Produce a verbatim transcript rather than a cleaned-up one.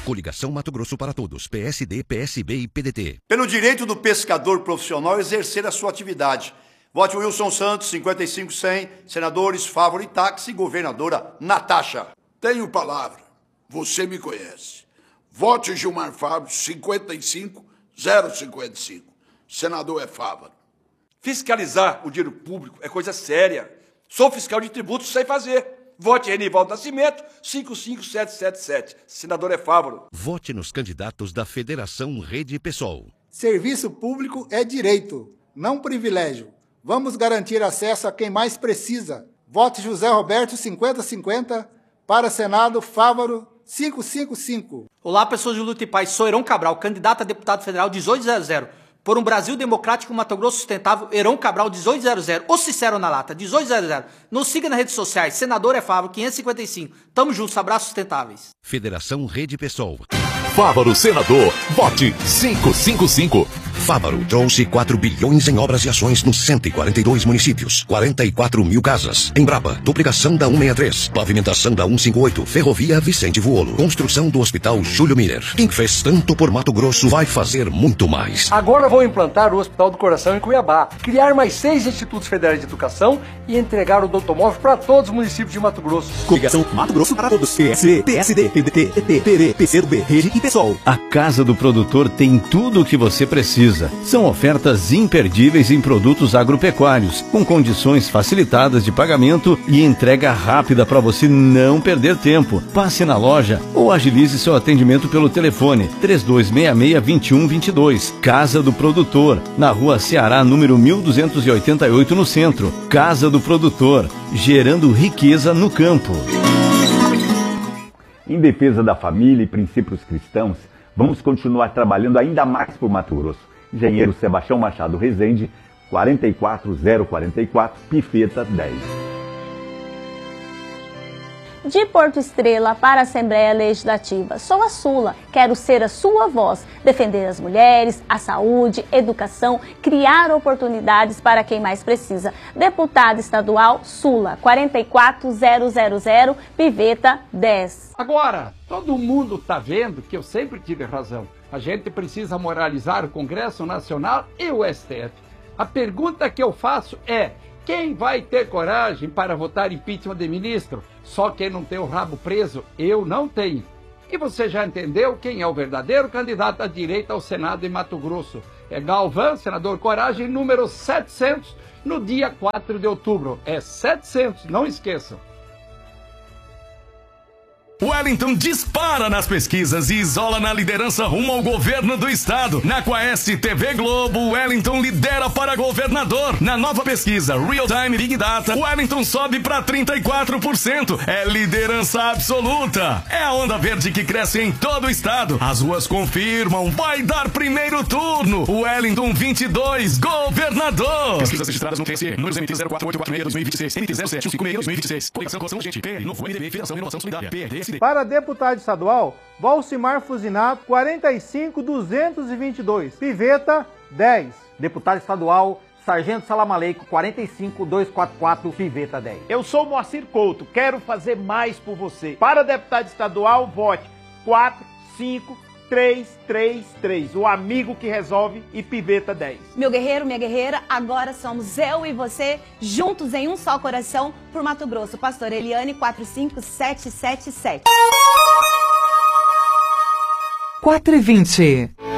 Coligação Mato Grosso para Todos, P S D, P S B e P D T. Pelo direito do pescador profissional exercer a sua atividade. Vote Wilson Santos, cinquenta e cinco cem, senadores Fávaro e Táxi, governadora Natasha. Tenho palavra. Você me conhece. Vote Gilmar Fábio, cinquenta e cinco zero cinquenta e cinco. Senador é Fávaro. Fiscalizar o dinheiro público é coisa séria. Sou fiscal de tributos, sei fazer. Vote Renivaldo Nascimento, cinco cinco sete sete sete. Senador é Fávaro. Vote nos candidatos da Federação Rede PSOL. Serviço público é direito, não privilégio. Vamos garantir acesso a quem mais precisa. Vote José Roberto cinquenta cinquenta para Senado Fávaro cinco cinco cinco. Olá, pessoas de luta e paz. Sou Heron Cabral, candidato a deputado federal dezoito zero zero. Por um Brasil democrático, Mato Grosso sustentável, Heron Cabral dezoito zero zero. Ou Cicero na lata, dezoito zero zero. Nos siga nas redes sociais, Senador é Fávaro quinhentos e cinquenta e cinco. Tamo juntos, abraços sustentáveis. Federação Rede PSOL. Fávaro Senador, vote cinco cinco cinco. Fávaro trouxe quatro bilhões em obras e ações nos cento e quarenta e dois municípios, quarenta e quatro mil casas. Embrapa, duplicação da cento e sessenta e três, pavimentação da cento e cinquenta e oito, ferrovia Vicente Vuolo, construção do Hospital Júlio Miller. Quem fez tanto por Mato Grosso vai fazer muito mais. Agora vou implantar o Hospital do Coração em Cuiabá, criar mais seis institutos federais de educação e entregar o Doutomóvel para todos os municípios de Mato Grosso. Coligação Mato Grosso para Todos, P S B, P S D, P D T, P T, P R, P C do B, Rede e PSOL. A Casa do Produtor tem tudo o que você precisa. São ofertas imperdíveis em produtos agropecuários, com condições facilitadas de pagamento e entrega rápida para você não perder tempo. Passe na loja ou agilize seu atendimento pelo telefone três dois seis seis, dois um dois dois. Casa do Produtor, na Rua Ceará, número mil duzentos e oitenta e oito, no centro. Casa do Produtor, gerando riqueza no campo. Em defesa da família e princípios cristãos, vamos continuar trabalhando ainda mais por Mato Grosso. Engenheiro Sebastião Machado Rezende, quatro quatro zero quatro quatro, Pifeta dez. De Porto Estrela para a Assembleia Legislativa, sou a Sula, quero ser a sua voz, defender as mulheres, a saúde, educação, criar oportunidades para quem mais precisa. Deputada estadual Sula, quatro quatro zero zero zero, Piveta dez. Agora, todo mundo está vendo que eu sempre tive razão. A gente precisa moralizar o Congresso Nacional e o S T F. A pergunta que eu faço é: quem vai ter coragem para votar impeachment de ministro? Só quem não tem o rabo preso, eu não tenho. E você já entendeu quem é o verdadeiro candidato à direita ao Senado em Mato Grosso? É Galvão, senador Coragem, número setecentos, no dia quatro de outubro. É setecentos, não esqueçam. Wellington dispara nas pesquisas e isola na liderança rumo ao governo do estado. Na Quaest T V Globo, Wellington lidera para governador. Na nova pesquisa Real Time Big Data, Wellington sobe para trinta e quatro por cento. É liderança absoluta. É a onda verde que cresce em todo o estado. As ruas confirmam, vai dar primeiro turno. Wellington vinte e dois, governador. Pesquisas registradas no T S E, números M T zero quatro oito quatro seis dois mil e vinte e seis, M T zero sete um cinco seis dois mil e vinte e seis. Coligação Coração Gente, P L, Novo M D B, Federação Inovação Solidária, P R D. Para deputado estadual, Valcimar Fusinato, quarenta e cinco duzentos e vinte e dois, Piveta dez. Deputado estadual, Sargento Salamaleico, quarenta e cinco duzentos e quarenta e quatro, Piveta dez. Eu sou Moacir Couto, quero fazer mais por você. Para deputado estadual, vote quatro cinco três três três, o amigo que resolve, e Piveta dez. Meu guerreiro, minha guerreira, agora somos eu e você, juntos em um só coração, por Mato Grosso. Pastor Eliane, quatro cinco sete sete sete. quatro e vinte.